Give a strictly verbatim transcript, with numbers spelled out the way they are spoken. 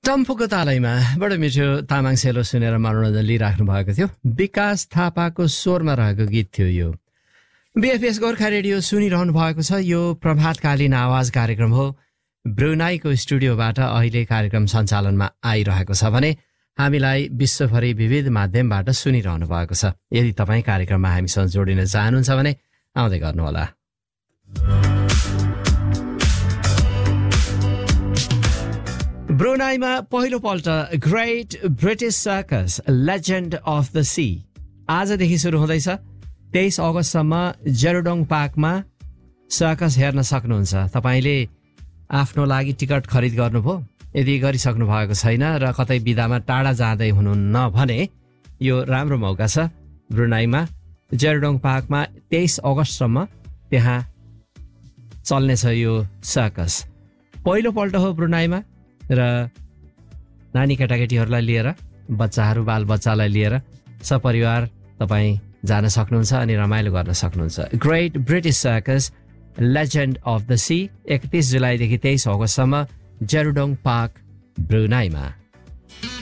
टम्फुको तालैमा बडो मिठो तामाङ सेलो सुनेर मनोरञ्जन लिइराख्नु भएको थियो। विकास थापाको स्वरमा रहेको गीत थियो यो। बीएफएस गोर्खा रेडियो सुनिरहनु भएको छ। यो प्रभातकालीन आवाज कार्यक्रम हो। ब्रुनाईको स्टुडियोबाट अहिले कार्यक्रम सञ्चालनमा आइरहेको छ भने हामीलाई विश्वभरि विविध माध्यमबाट सुनिरहनु भएको छ। यदि तपाईँ कार्यक्रममा हामीसँग जोडिन चाहनुहुन्छ भने आउँदै गर्नुहोला। ब्रुनाईमा पहिलोपल्ट great British circus legend of the C आजदेखि सुरु हुँदैछ। तेइस अगस्तसम्म जेरोडोङ पार्कमा सर्कस हेर्न सक्नुहुन्छ। तपाईँले आफ्नो लागि टिकट खरिद गर्नुभयो, यदि गरिसक्नु भएको छैन र कतै बिदामा टाढा जाँदै हुनुहुन्न भने यो राम्रो मौका छ। ब्रुनाईमा जेरोडोङ पार्कमा तेइस अगस्तसम्म त्यहाँ चल्नेछ यो सर्कस। पहिलोपल्ट हो ब्रुनाईमा र नानी केटाकेटीहरूलाई लिएर, बच्चाहरू बाल बच्चालाई लिएर सपरिवार तपाईँ जान सक्नुहुन्छ अनि रमाइलो गर्न सक्नुहुन्छ। Great British circus legend of the C एकतिस जुलाईदेखि तेइस अगस्तसम्म जेरोडोङ पार्क ब्रुनाईमा।